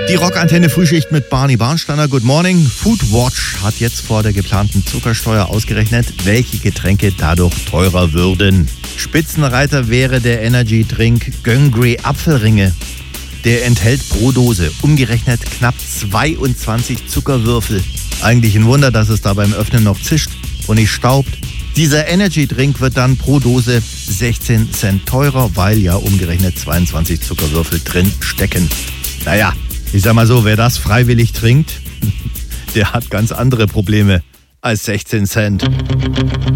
Die Rockantenne Frühschicht mit Barney Barnsteiner. Good morning. Foodwatch hat jetzt vor der geplanten Zuckersteuer ausgerechnet, welche Getränke dadurch teurer würden. Spitzenreiter wäre der Energy-Drink Göngri Apfelringe. Der enthält pro Dose umgerechnet knapp 22 Zuckerwürfel. Eigentlich ein Wunder, dass es da beim Öffnen noch zischt und nicht staubt. Dieser Energy-Drink wird dann pro Dose 16 Cent teurer, weil ja umgerechnet 22 Zuckerwürfel drin stecken. Naja, ich sag mal so, wer das freiwillig trinkt, der hat ganz andere Probleme als 16 Cent.